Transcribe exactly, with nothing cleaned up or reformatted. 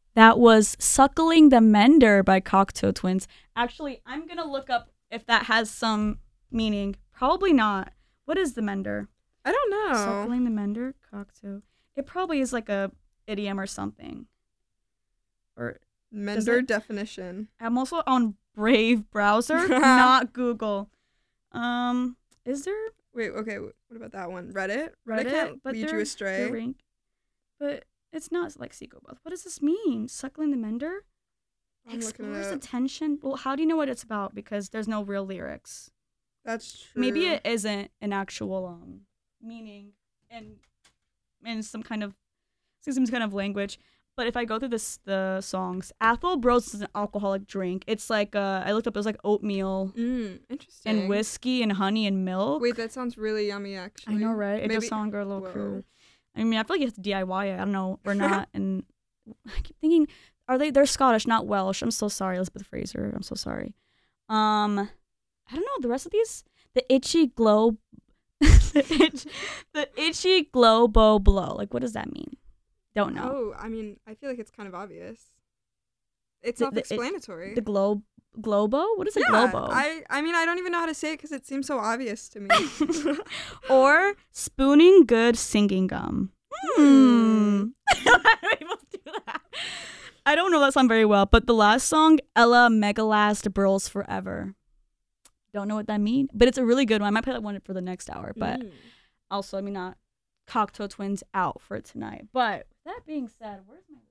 That was Suckling the Mender by Cocteau Twins. Actually, I'm going to look up if that has some meaning. Probably not. What is the Mender? I don't know. Suckling the Mender? Cocteau. It probably is like a idiom or something. Or Mender definition. I'm also on Brave browser, not Google. Um, is there? Wait, okay. What about that one? Reddit? Reddit, Reddit, can't but lead you they're- astray. they're ranked. But it's not like Psychopath. What does this mean? Suckling the Mender? I'm looking it Explores the up. tension. Well, how do you know what it's about? Because there's no real lyrics. That's true. Maybe it isn't an actual um meaning in in some kind of some kind of language. But if I go through this the songs, Athol Bros is an alcoholic drink. It's like uh I looked up. It was like oatmeal Mm, interesting. and whiskey and honey and milk. Wait, that sounds really yummy, actually. I know, right? It Maybe- does sound good, a little Whoa. crude. I mean, I feel like you have to D I Y it. I don't know. We're not. And I keep thinking, are they? They're Scottish, not Welsh. I'm so sorry, Elizabeth Fraser. I'm so sorry. Um, I don't know. The rest of these, the itchy glow, the, itch, the itchy globo blow. Like, what does that mean? Don't know. Oh, I mean, I feel like it's kind of obvious. It's The- the- it- self-explanatory. The globe, globo. What is a yeah, globo? I, I mean, I don't even know how to say it because it seems so obvious to me. Or spooning good singing gum. Hmm. I don't even do that. I don't know that song very well, but the last song, Ella Megalast Burls Forever. Don't know what that means, but it's a really good one. I might play that one for the next hour, but also, I mean, not Cocteau Twins out for tonight. But with that being said, where's my